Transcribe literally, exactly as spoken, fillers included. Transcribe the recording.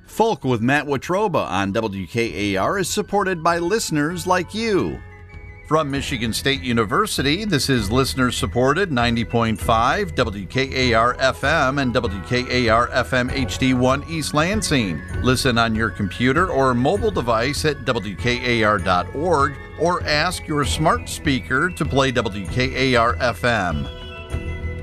Folk with Matt Watroba on W K A R is supported by listeners like you. From Michigan State University, this is listener-supported ninety point five W K A R F M and W K A R F M H D one East Lansing. Listen on your computer or mobile device at W K A R dot org or ask your smart speaker to play W K A R F M.